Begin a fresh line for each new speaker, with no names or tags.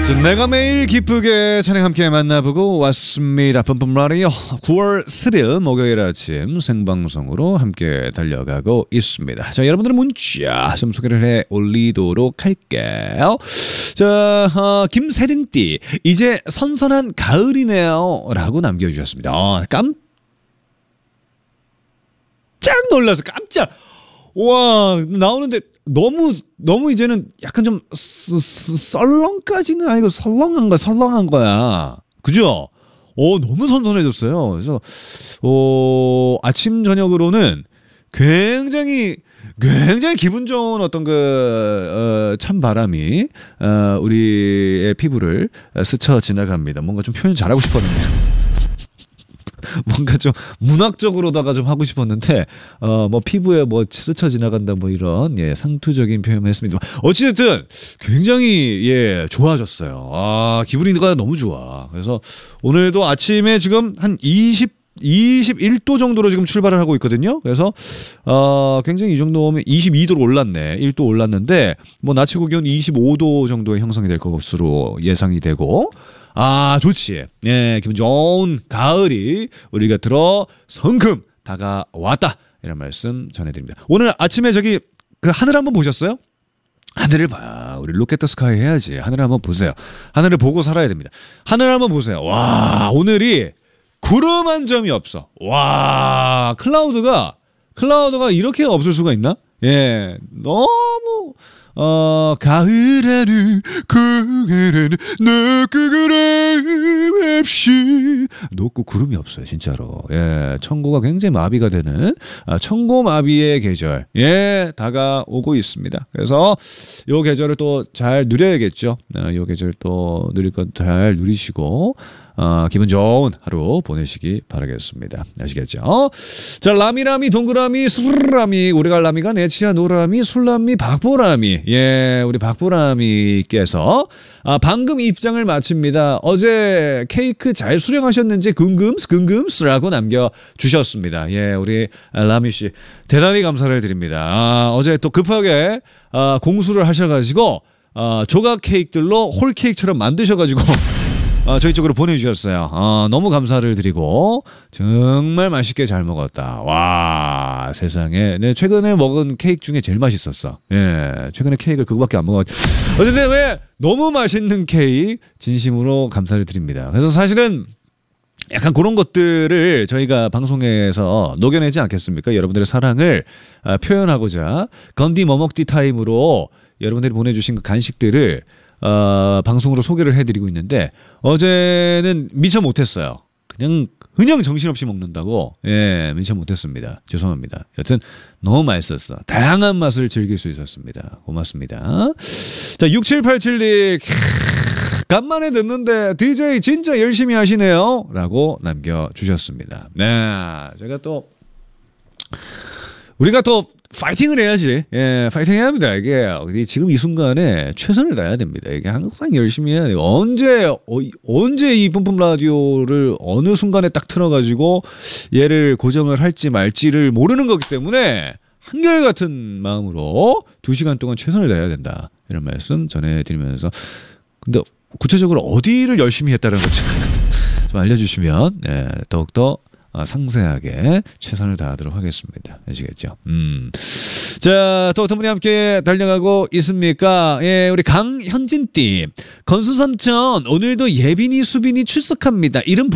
내가 매일 기쁘게 찬양 함께 만나보고 왔습니다. 뿜뿜 라디오 9월 10일 목요일 아침 생방송으로 함께 달려가고 있습니다. 자, 여러분들의 문자 좀 소개를 해 올리도록 할게요. 자, 김세린띠 이제 선선한 가을이네요 라고 남겨주셨습니다. 깜짝 놀라서 깜짝 와 나오는데 너무 이제는 약간 좀 썰렁까지는 아니고 설렁한 거야. 그죠? 너무 선선해졌어요. 그래서 아침 저녁으로는 굉장히 기분 좋은 어떤 찬 바람이 우리의 피부를 스쳐 지나갑니다. 뭔가 좀 표현 잘하고 싶었는데. 뭔가 좀 문학적으로다가 좀 하고 싶었는데 뭐 피부에 뭐 스쳐 지나간다 뭐 이런 상투적인 표현을 했습니다. 어찌됐든 굉장히 좋아졌어요. 기분이 너무 좋아. 그래서 오늘도 아침에 지금 한 21도 정도로 지금 출발을 하고 있거든요. 그래서 굉장히 이 정도면 22도로 올랐네. 1도 올랐는데 뭐 낮 최고 기온 25도 정도의 형성이 될 것으로 예상이 되고 좋지. 기분 좋은 가을이 우리 곁으로 성큼 다가왔다. 이런 말씀 전해드립니다. 오늘 아침에 저기 그 하늘 한번 보셨어요? 하늘을 봐. 우리 로켓 더 스카이 해야지. 하늘을 한번 보세요. 하늘을 보고 살아야 됩니다. 하늘 한번 보세요. 와, 오늘이 구름 한 점이 없어. 와, 클라우드가 이렇게 없을 수가 있나? 너무 가을 하늘 고개를 놓고 구름 없이 놓고 구름이 없어요 진짜로. 천고가 굉장히 마비가 되는 천고마비의 계절 다가오고 있습니다. 그래서 요 계절을 또 잘 누려야겠죠. 요 계절 또 누릴 건 잘 누리시고 기분 좋은 하루 보내시기 바라겠습니다. 아시겠죠? 자, 라미라미, 동그라미, 수라미, 오래갈라미가 내치야, 노라미, 술라미, 박보라미. 우리 박보라미께서 방금 입장을 마칩니다. 어제 케이크 잘 수령하셨는지 궁금스라고 남겨주셨습니다. 우리 라미씨 대단히 감사를 드립니다. 어제 또 급하게 공수를 하셔가지고 조각 케이크들로 홀 케이크처럼 만드셔가지고 저희 쪽으로 보내주셨어요. 너무 감사를 드리고 정말 맛있게 잘 먹었다. 와, 세상에. 네, 최근에 먹은 케이크 중에 제일 맛있었어. 최근에 케이크를 그거밖에 안 먹었. 어쨌든 왜 너무 맛있는 케이크 진심으로 감사를 드립니다. 그래서 사실은 약간 그런 것들을 저희가 방송에서 녹여내지 않겠습니까? 여러분들의 사랑을 표현하고자 건디 머먹디 타임으로 여러분들이 보내주신 그 간식들을 방송으로 소개를 해드리고 있는데 어제는 미처 못했어요. 그냥 정신없이 먹는다고 미처 못했습니다. 죄송합니다. 여튼 너무 맛있었어. 다양한 맛을 즐길 수 있었습니다. 고맙습니다. 자, 6787님 간만에 듣는데 DJ 진짜 열심히 하시네요 라고 남겨주셨습니다. 제가 또 우리가 또 파이팅을 해야지. 파이팅 해야 합니다. 이게 지금 이 순간에 최선을 다해야 됩니다. 이게 항상 열심히 해야 돼요. 언제 이 뿜뿜 라디오를 어느 순간에 딱 틀어가지고 얘를 고정을 할지 말지를 모르는 거기 때문에 한결같은 마음으로 2시간 동안 최선을 다해야 된다. 이런 말씀 전해드리면서 근데 구체적으로 어디를 열심히 했다는 것 좀 알려주시면 더욱더 상세하게 최선을 다하도록 하겠습니다. 아시겠죠? 자, 또 어떤 분이 함께 달려가고 있습니까? 우리 강현진띠 건수삼천 오늘도 예빈이 수빈이 출석합니다. 이름